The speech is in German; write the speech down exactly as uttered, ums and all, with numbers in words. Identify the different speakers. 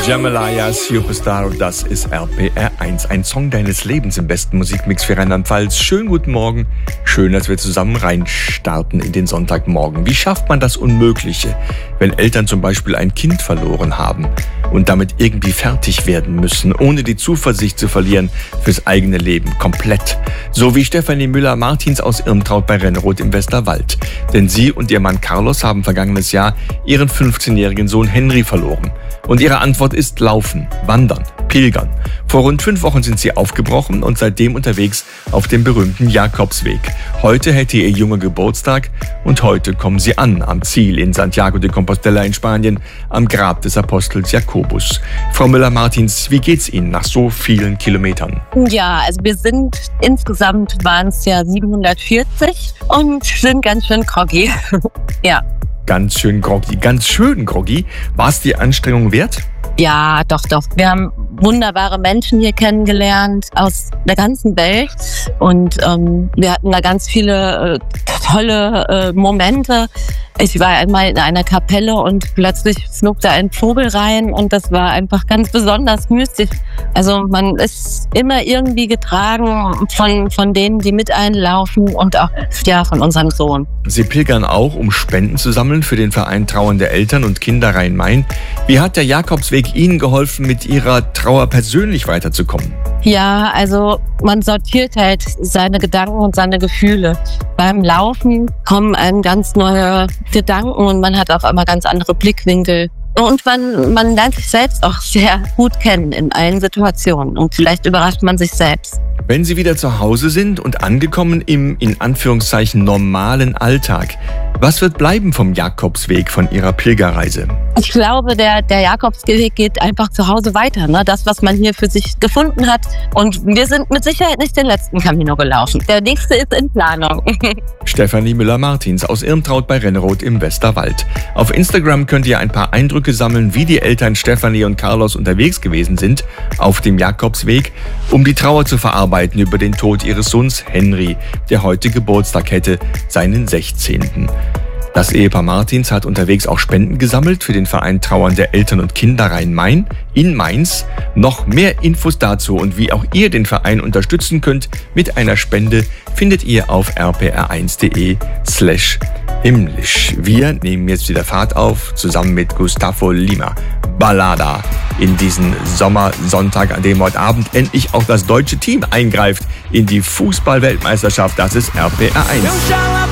Speaker 1: Jamalaya Superstar, das ist R P R eins. Ein Song deines Lebens im besten Musikmix für Rheinland-Pfalz. Schönen guten Morgen. Schön, dass wir zusammen reinstarten in den Sonntagmorgen. Wie schafft man das Unmögliche, wenn Eltern zum Beispiel ein Kind verloren haben und damit irgendwie fertig werden müssen, ohne die Zuversicht zu verlieren fürs eigene Leben komplett? So wie Stefanie Müller-Martins aus Irmtraut bei Renneroth im Westerwald. Denn sie und ihr Mann Carlos haben vergangenes Jahr ihren fünfzehnjährigen Sohn Henry verloren. Und ihre Antwort ist Laufen, Wandern, Pilgern. Vor rund fünf Wochen sind sie aufgebrochen und seitdem unterwegs auf dem berühmten Jakobsweg. Heute hätte ihr Junge Geburtstag und heute kommen sie an am Ziel in Santiago de Compostela in Spanien, am Grab des Apostels Jakobus. Frau Müller-Martins, wie geht's Ihnen nach so vielen Kilometern?
Speaker 2: Ja, also wir sind insgesamt waren es ja siebenhundertvierzig und sind ganz schön groggy. Ja.
Speaker 1: Ganz schön groggy, ganz schön groggy. War es die Anstrengung wert?
Speaker 2: Ja, doch, doch. Wir haben wunderbare Menschen hier kennengelernt aus der ganzen Welt und ähm, wir hatten da ganz viele äh, tolle äh, Momente. Ich war einmal in einer Kapelle und plötzlich flog da ein Vogel rein und das war einfach ganz besonders mystisch. Also man ist immer irgendwie getragen von, von denen, die mit einlaufen und auch ja, von unserem Sohn.
Speaker 1: Sie pilgern auch, um Spenden zu sammeln für den Verein Trauernde Eltern und Kinder Rhein-Main. Wie hat der Jakobsweg Ihnen geholfen, mit Ihrer Trauer persönlich weiterzukommen?
Speaker 2: Ja, also man sortiert halt seine Gedanken und seine Gefühle. Beim Laufen kommen einem ganz neue Gedanken und man hat auch immer ganz andere Blickwinkel. Und man, man lernt sich selbst auch sehr gut kennen in allen Situationen und vielleicht überrascht man sich selbst.
Speaker 1: Wenn Sie wieder zu Hause sind und angekommen im, in Anführungszeichen, normalen Alltag, was wird bleiben vom Jakobsweg, von Ihrer Pilgerreise?
Speaker 2: Ich glaube, der, der Jakobsweg geht einfach zu Hause weiter. Ne? Das, was man hier für sich gefunden hat. Und wir sind mit Sicherheit nicht den letzten Camino gelaufen. Der nächste ist in Planung.
Speaker 1: Stefanie Müller-Martins aus Irmtraut bei Renneroth im Westerwald. Auf Instagram könnt ihr ein paar Eindrücke sammeln, wie die Eltern Stefanie und Carlos unterwegs gewesen sind auf dem Jakobsweg, um die Trauer zu verarbeiten über den Tod ihres Sohns Henry, der heute Geburtstag hätte, seinen sechzehnten Das Ehepaar Martins hat unterwegs auch Spenden gesammelt für den Verein Trauernde Eltern und Kinder Rhein-Main in Mainz. Noch mehr Infos dazu und wie auch ihr den Verein unterstützen könnt mit einer Spende findet ihr auf r p r eins punkt d e slash himmlisch. Wir nehmen jetzt wieder Fahrt auf, zusammen mit Gustavo Lima. Ballada in diesen Sommersonntag, an dem heute Abend endlich auch das deutsche Team eingreift in die Fußball-Weltmeisterschaft. Das ist R P R eins.